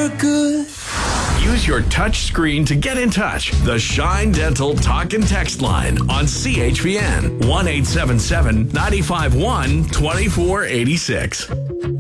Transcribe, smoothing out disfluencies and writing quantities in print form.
good. Use your touch screen to get in touch. The Shine Dental Talk and Text line on CHPN 1-877-951-2486.